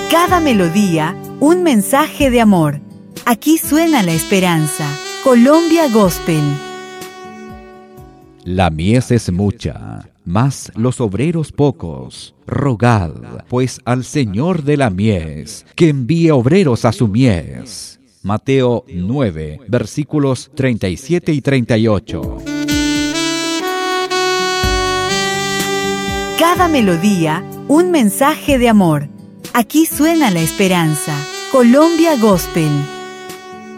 Cada melodía, un mensaje de amor. Aquí suena la esperanza. Colombia Gospel. La mies es mucha, mas los obreros pocos. Rogad, pues, al Señor de la mies, que envíe obreros a su mies. Mateo 9, versículos 37 y 38. Cada melodía, un mensaje de amor. Aquí suena la esperanza. Colombia Gospel.